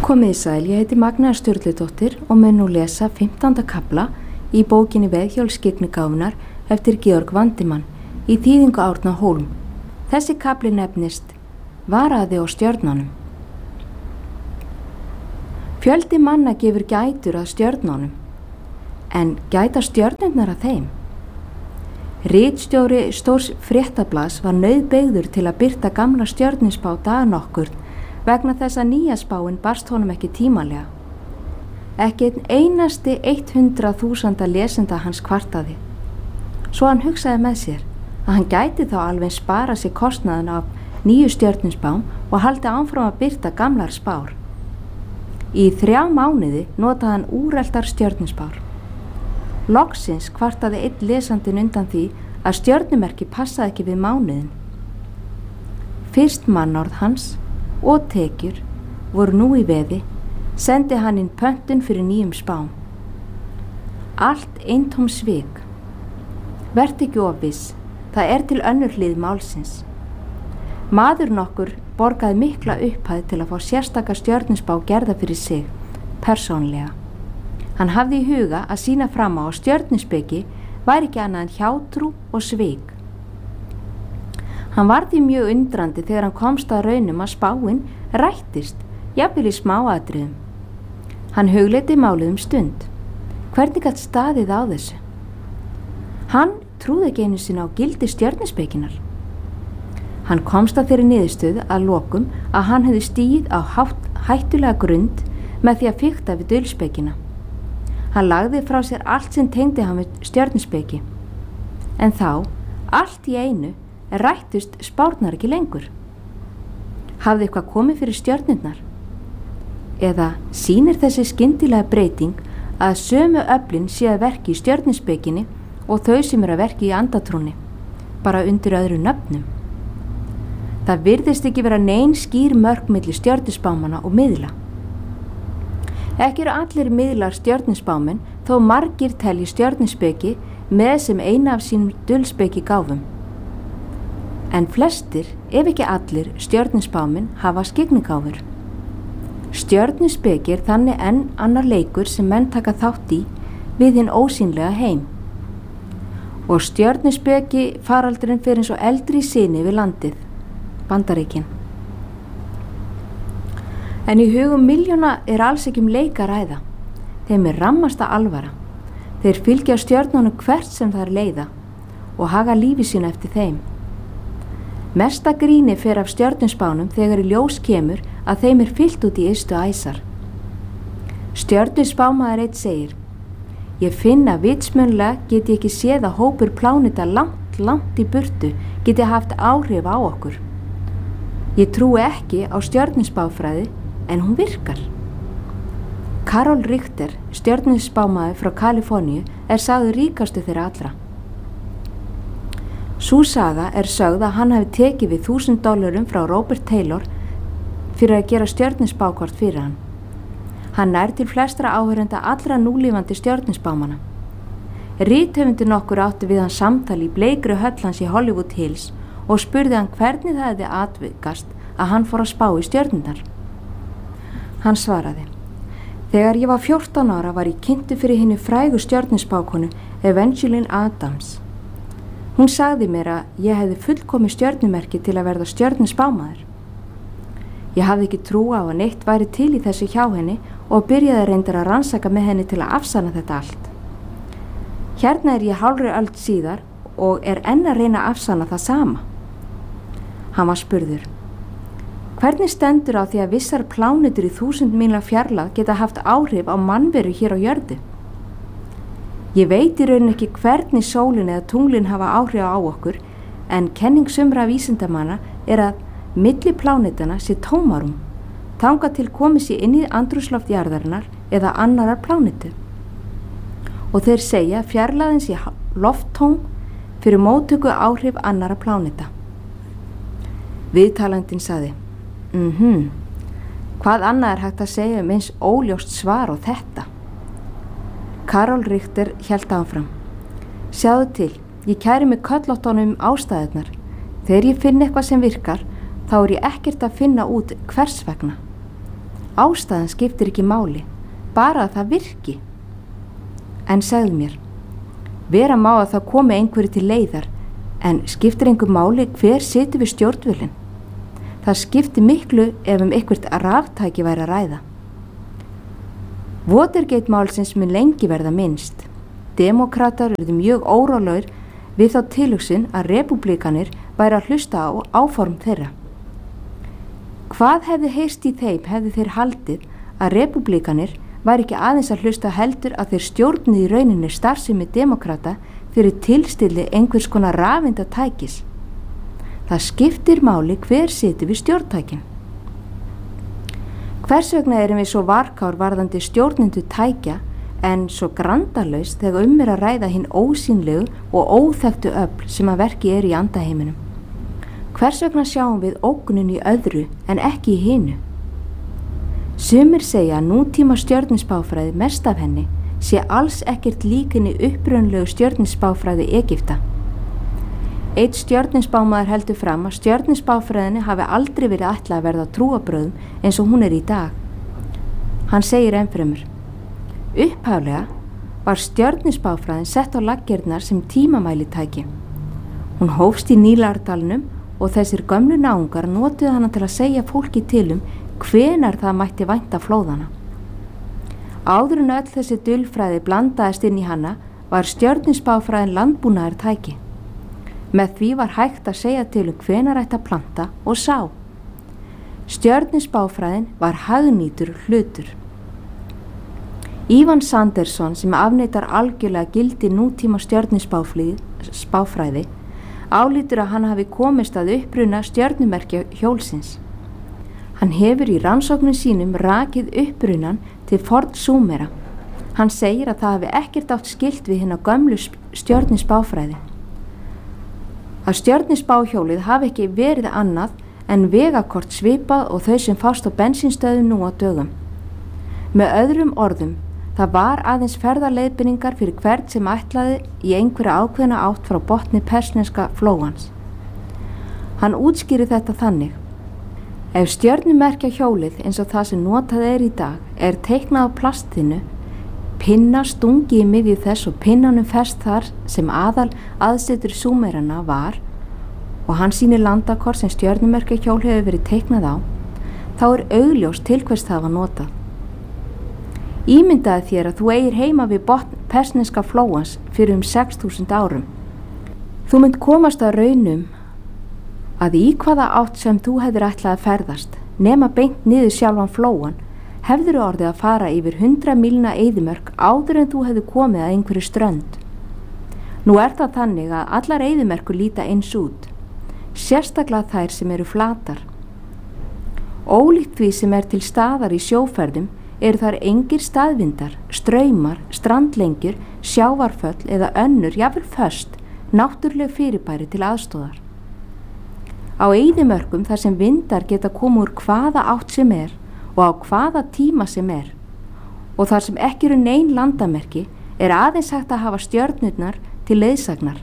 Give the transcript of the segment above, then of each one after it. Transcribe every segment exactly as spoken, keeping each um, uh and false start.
Komið sæl, ég heiti Magnea Sturludóttir og mun nú lesa fimmtánda kafla í bókinni Veðhjólsskyggnigáfunnar eftir Georg Vandimann í þýðingu Árna Hólm. Þessi kafli nefnist Varaði á stjörnunum. Fjöldi manna gefur gætur að stjörnunum, en gæta stjörnurnar að þeim? Ritstjóri stórs fréttablaðs var nauðbeygður til að birta gamla stjörnuspá dag nokkurn vegna þess að nýja spáin barst honum ekki tímalega. Ekki einn einasti hundrað þúsunda lesenda hans kvartaði. Svo hann hugsaði með sér að hann gæti þá alveg spara sér kostnaðin af nýju stjörnuspám og haldi áfram að birta gamlar spár. Í þrjá mánuði notaði hann úreltar stjörnuspár. Loksins kvartaði einn lesandinn undan því að stjörnumerki passaði ekki við mánuðin. Fyrst mannorð hans og tekjur voru nú í veði, sendi hann inn pöntun fyrir nýjum spám. Allt eintóm svik. Vert ekki of viss, það er til önnur hlið málsins. Maður nokkur borgaði mikla upphæð til að fá sérstaka stjörnuspá gerða fyrir sig, persónlega. Hann hafði í huga að sýna fram á að stjörnuspeki væri ekki annað en hjátrú og svik. Hann var því mjög undrandi þegar hann komst að raunum að spáin rættist, jafnvel í smáatriðum. Hann hugleiddi málið um stund. Hvernig gat staðið á þessu? Hann trúði ekki einu sinni á gildi stjörnuspekinar. Hann komst að þeirri niðurstöðu að lokum að hann hefði stigið á hátt, hættulega grund með því að fikta við dulspekina. Hann lagði frá sér allt sem tengdi hann við stjörnuspeki. En þá, allt í einu, rættust spárnar ekki lengur. Hafði eitthvað komið fyrir stjörnurnar? Eða sýnir þessi skyndilega breyting að sömu öflin sé að verki í stjörnuspekinni og þau sem eru að verki í andatrúnni, bara undir öðru nöfnum? Það virðist ekki vera nein skýr mörk milli stjörnuspámanna og miðla. Ekki eru allir miðlar stjörnuspámenn, þó margir telji stjörnuspeki með sem eina af sínum dulspeki gáfum. En flestir, ef ekki allir, stjörnuspámenn hafa skyggnigáfur. Stjörnuspeki er þannig enn annar leikur sem menn taka þátt í við hinn ósýnlega heim. Og stjörnuspeki faraldurinn fer eins og eldri syni við landið, Bandaríkin. En í hugum miljóna er alls ekki um leik að ræða. Þeim er rammasta alvara. Þeir fylgja stjörnunum hvert sem þær leiða og haga lífi sínu eftir þeim. Mesta gríni fer af stjörnuspánum þegar í ljós kemur að þeim er fyllt út í ystu æsar. Stjörnuspámaður einn segir: Ég finn að vitsmunlega get ég ekki séð að hópur pláneta langt, langt í burtu geti haft áhrif á okkur. Ég trúi ekki á stjörnuspáfræði, en hún virkar. Carol Richter, stjörnuspámaður frá Kaliforníu, er sagður ríkastu þeirra allra. Sú saga er sögð að hann hafi tekið við þúsund dollurum frá Robert Taylor fyrir að gera stjörnuspákort fyrir hann. Hann nær til flestra áhorfenda allra núlifandi stjörnuspámanna. Rithöfundur nokkur átti við hann samtal í bleikri höll hans í Hollywood Hills og spurði hann hvernig það hefði atvikast að hann fór að spá í stjörnurnar. Hann svaraði: Þegar ég var fjórtán ára var ég kynntur fyrir hinni frægu stjörnuspákonu Evangeline Adams. Hún sagði mér að ég hefði fullkomið stjörnumerki til að verða stjörnuspámaður. Ég hafði ekki trú á að neitt væri til í þessu hjá henni og byrjaði reyndar að rannsaka með henni til að afsanna þetta allt. Hérna er ég hálfri öld síðar og er enn að reyna að afsanna það sama. Hann var spurður: Hvernig stendur á því að vissar plánetur í þúsund míla fjarlægð geta haft áhrif á mannveru hér á jörðu? Ég veit í raun ekki hvernig sólin eða tunglin hafa áhrif á okkur, en kenning sumra vísindamanna er að milli plánetana sé tómarum, þangað til komið sé inn í andrúmsloft jarðarinnar eða annarar plánetu. Og þeir segja að fjarlægðin sé lofttóm fyrir móttöku áhrif annara pláneta. Viðtalandinn sagði: Mhm, hvað annað er hægt að segja um eins óljóst svar á þetta? Carol Richter hélt áfram: Sjáðu til, ég kæri mig köllóttunum um ástæðurnar. Þegar ég finn eitthvað sem virkar, þá er ég ekkert að finna út hvers vegna. Ástæðan skiptir ekki máli, bara að það virki. En segðu mér, vera má að það komi einhverju til leiðar, en skiptir einhver máli hver situr við stjórnvölinn? Það skiptir miklu ef um eitthvert raftæki væri að ræða. Watergate málsins mun lengi verða minnst. Demókratar urðu mjög órólegir við þá tilhugsun að repúblikanir væri að hlusta á áform þeirra. Hvað hefði heyrst í þeim hefði þeir haldið að repúblikanir væri ekki aðeins að hlusta heldur að þeir stjórnuðu í rauninni starfsemi demókrata fyrir tilstilli einhvers konar rafeindatækis. Það skiptir máli hver situr við stjórntækin. Hvers vegna erum við svo varkár varðandi stjórnendu tækja en svo grandalaus þegar um er að ræða hinn ósýnlegu og óþekktu öfl sem að verki er í andaheiminum? Hvers vegna sjáum við ógnin í öðru en ekki í hinu? Sumir segja að nútíma stjörnuspáfræði mest af henni sé alls ekkert líkinni upprunalegu stjörnuspáfræði Egypta. Einn stjörnuspámaður heldur fram að stjörnuspáfræðinni hafi aldrei verið ætlað að verða trúarbrögðum eins og hún er í dag. Hann segir ennfremur: Upphaflega var stjörnuspáfræðin sett á laggirnar sem tímamælitæki. Hún hófst í Nílardalnum og þessir gömlu náungar notuðu hana til að segja fólki til um hvenar það mætti vænta flóðana. Áður en öll þessi dulfræði blandaðist inn í hana var stjörnuspáfræðin landbúnaðartæki. Með því var hægt að segja til um hvenar ætti að planta og sá. Stjörnuspáfræðin var hagnýtur hlutur. Ivan Sanderson, sem afneitar algjörlega gildi nútíma stjörnuspáfræði, álítur að hann hafi komist að uppruna stjörnumerkja hjólsins. Hann hefur í rannsóknum sínum rakið upprunan til forn-Súmera. Hann segir að það hafi ekkert átt skylt við hina gömlu stjörnuspáfræði. Að stjörnuspáhjólið hafi ekki verið annað en vegakort svipað og þau sem fást á bensínstöðum nú á dögum. Með öðrum orðum, það var aðeins ferðaleiðbeiningar fyrir hvern sem ætlaði í einhverja ákveðna átt frá botni persneska flóans. Hann útskýrir þetta þannig: ef stjörnumerkja hjólið eins og það sem notað er í dag er teiknað á plastinu, pinna stungi í miðju þess og pinnanum fest þar sem aðal aðsetur Súmerana var og hann sýnir landakort sem stjörnumerkja hjól hefur verið teiknað á, þá er augljós til hvers það var notað. Ímyndaði þér að þú eigir heima við botn persneska flóans fyrir um sex þúsund árum. Þú mynd komast að raunum að í hvaða átt sem þú hefur ætlað að ferðast, nema beint niður sjálfan flóan, hefður orðið að fara yfir hundra mílna eyðimörk áður en þú hefur komið að einhverju strönd. Nú er það þannig að allar eyðimörkur líta eins út, sérstaklega þær sem eru flatar. Ólíkt því sem er til staðar í sjóferðum eru þar engir staðvindar, straumar, strandlengjur, sjávarföll eða önnur, jafnvel föst, náttúrleg fyrirbæri til aðstóðar. Á eyðimörkum þar sem vindar geta komið úr hvaða átt sem er og á hvaða tíma sem er og þar sem ekki eru nein landamerki er aðeins hægt að hafa stjörnurnar til leiðsagnar.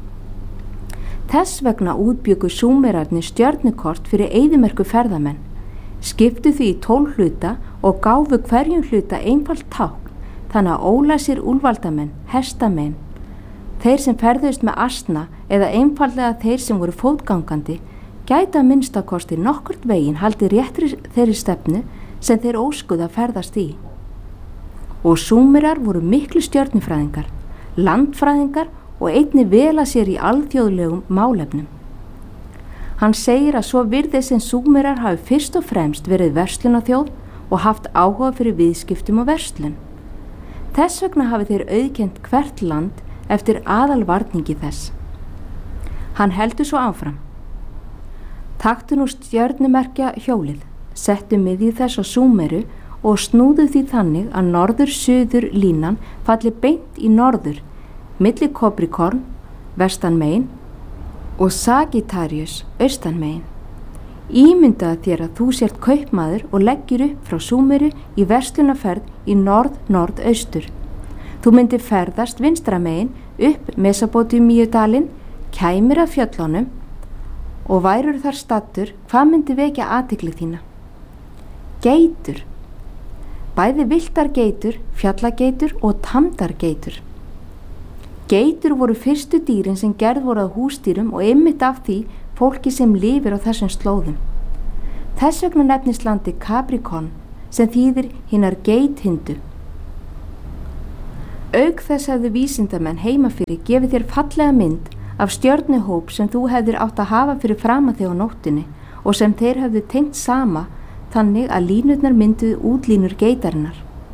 Þess vegna útbjuggu Súmerarnir stjörnukort fyrir eyðimörku ferðamenn, skiptu því í tólf hluta og gáfu hverjum hluta einfalt tákn, þannig að ólæsir úlfaldamenn, hestamenn, þeir sem ferðust með asna eða einfallega þeir sem voru fótgangandi gæta minnstakosti nokkurt veginn haldið réttri þeirri stefnu sem þeir óskuðu að ferðast í. Og Súmerar voru miklu stjörnufræðingar, landfræðingar og einnig vel að sér í alþjóðlegum málefnum. Hann segir að svo virðist sem Súmerar hafi fyrst og fremst verið verslunarþjóð og haft áhuga fyrir viðskiptum og verslun. Þess vegna hafi þeir auðkennt hvert land eftir aðalvarningi þess. Hann heldur svo áfram: taktu nú stjörnumerkja hjólið, settu miðju þess á Súmeru og snúðu því þannig að norður-suður línan falli beint í norður, milli Capricorn, vestan megin, og Sagittarius, austan megin. Ímyndaðu þér að þú sért kaupmaður og leggir upp frá Súmeru í verslunarferð í norð-norðaustur. Þú myndir ferðast vinstra megin upp Mesopotamiudalinn, kæmir að fjöllunum og værur þar stattur, hvað myndi vekja athygli þína? Geitur, bæði villtar geitur, fjallageitur og tamdar geitur. Geitur voru fyrstu dýrin sem gerð voru að húsdýrum og einmitt af því fólki sem lifir á þessum slóðum. Þess vegna nefnist landi Capricorn sem þýðir hinar geithindu. Auk þess hefðu vísindamenn heima fyrir gefið þér fallega mynd af stjörnuhóp sem þú hefðir átt að hafa fyrir framan þig á nóttinni og sem þeir hefðu tengt sama þannig að línurnar mynduðu útlínur geitarinnar.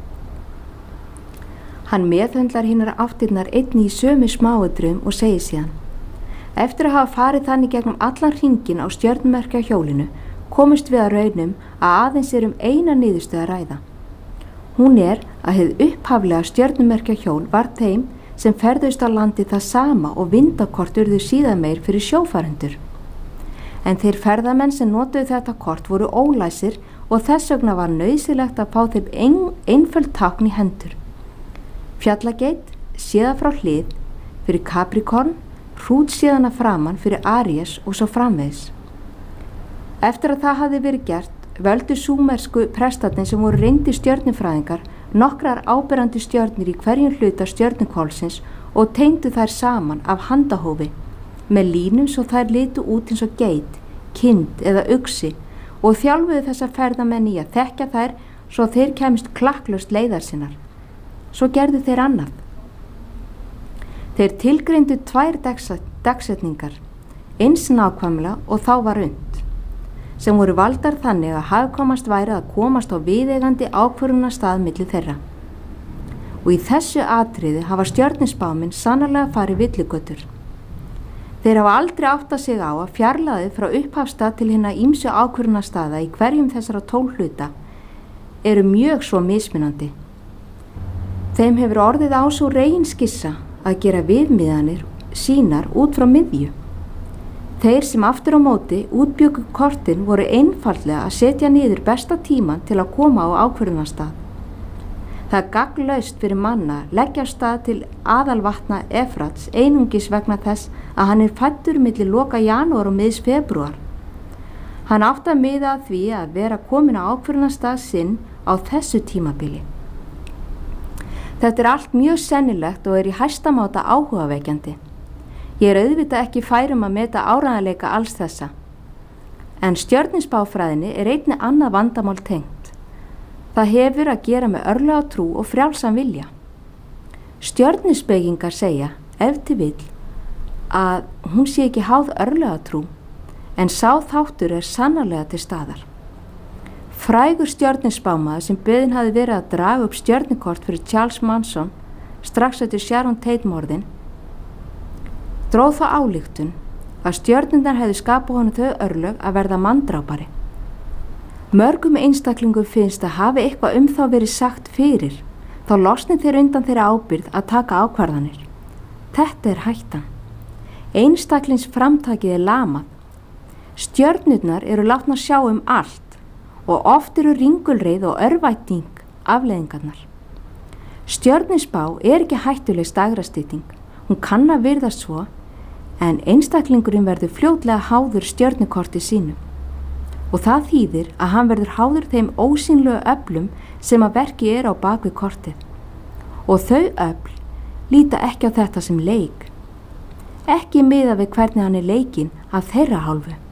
Hann meðhöndlar hinar áttirnar einni í sömu smáudrum og segir síðan: Eftir að hafa farið þannig gegnum allan hringinn á stjörnumerkja hjólinu komust við að raunum að aðeins er um eina niðurstöðu að ræða. Hún er að hið upphaflega stjörnumerkja hjól var þeim sem ferðust á landi það sama og vindakort urðu síðan meir fyrir sjófarendur. En þeir ferðamenn sem notuðu þetta kort voru ólæsir og þess vegna var nauðsynlegt að fá þeim ein, einföld tákn í hendur. Fjallageit séða frá hlið fyrir Capricorn, hrút séðana framan fyrir Aries og svo framvegis. Eftir að það hafði verið gert, völdu súmersku prestarnir sem voru reyndir stjörnufræðingar nokkrar áberandi stjörnur í hverjum hluta stjörnuhvolfsins og tengdu þær saman af handahófi með línum svo þær litu út eins og geit, kind eða uxi og þjálfuðu þessa ferðamenn í að þekkja þær svo þeir kemist klakklaust leiðar sinnar. Svo gerðu þeir annað. Þeir tilgreindu tvær dagsetningar, eins nákvæmlega og þá var unnt, sem voru valdar þannig að hagkvæmast væri að komast á viðeigandi ákvörðunarstað milli þeirra. Og í þessu atriði hafa stjörnuspáminn sannarlega farið villigötur. Þeir hafa aldrei áttað sig á að fjarlægðið frá upphafstað til hinna ýmsu ákvörðunarstaða í hverjum þessara tólf hluta eru mjög svo mismunandi. Þeim hefur orðið á svo reginskissa að gera viðmiðanir sínar út frá miðju. Þeir sem aftur á móti útbjuggu kortin voru einfaldlega að setja niður besta tíman til að koma á ákvörðunarstað. Það er gagnlaust fyrir manna leggja af stað til aðalvatna Efrats einungis vegna þess að hann er fæddur milli loka janúar og miðs febrúar. Hann átti að miða að því að vera komin á ákvörðunarstað sinn á þessu tímabili. Þetta er allt mjög sennilegt og er í hæsta máta áhugavekjandi. Ég er auðvitað ekki færum að meta áreiðanleika alls þessa. En stjörnuspáfræðinni er einnig annað vandamál tengt. Það hefur að gera með örlagatrú og frjálsan vilja. Stjörnuspekingar segja, ef til vill, að hún sé ekki háð örlagatrú, en sá þáttur er sannarlega til staðar. Frægur stjörnuspámaður sem beðinn hafi verið að draga upp stjörnukort fyrir Charles Manson strax eftir Sharon Tate morðin, dróð þá ályktun að stjörnurnar hefði skapað honum þau örlög að verða manndrápari. Mörgum einstaklingum finnst að hafi eitthvað um þá verið sagt fyrir, þá losni þeir undan þeirra ábyrgð að taka ákvarðanir. Þetta er hættan. Einstaklings framtakið er lamað. Stjörnurnar eru látnar sjá um allt og oft eru ringulreið og örvæting afleiðingarnar. Stjörnuspá er ekki hættuleg stagrastytting. Hún kann að virðast svo, en einstaklingurinn verður fljótlega háður stjörnukorti sínu. Og það þýðir að hann verður háður þeim ósýnlegu öflum sem að verki er á bak við kortið. Og þau öfl líta ekki á þetta sem leik. Ekki miðað við hvernig hann er leikinn af þeirra hálfu.